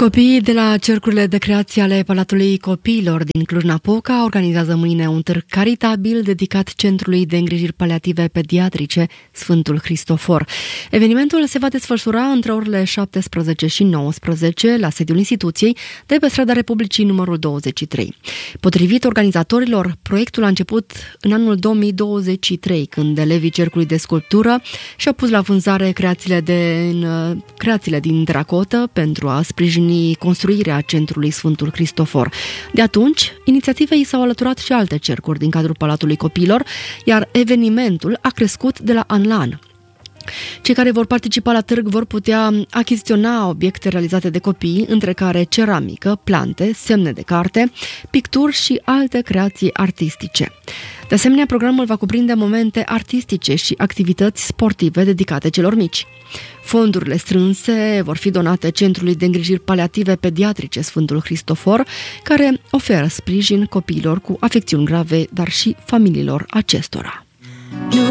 Copiii de la cercurile de creație ale Palatului Copiilor din Cluj-Napoca organizează mâine un târg caritabil dedicat Centrului de Îngrijiri Paliative Pediatrice Sfântul Hristofor. Evenimentul se va desfășura între orele 17 și 19 la sediul instituției de pe strada Republicii numărul 23. Potrivit organizatorilor, proiectul a început în anul 2023, când elevii Cercului de Sculptură și-au pus la vânzare creațiile din teracotă pentru a sprijini construirea Centrului Sfântul Hristofor. De atunci, inițiativei s-au alăturat și alte cercuri din cadrul Palatului Copiilor, iar evenimentul a crescut de la an la an. Cei care vor participa la târg vor putea achiziționa obiecte realizate de copii, între care ceramică, plante, semne de carte, picturi și alte creații artistice. De asemenea, programul va cuprinde momente artistice și activități sportive dedicate celor mici. Fondurile strânse vor fi donate Centrului de Îngrijiri Paliative Pediatrice Sfântul Hristofor, care oferă sprijin copiilor cu afecțiuni grave, dar și familiilor acestora.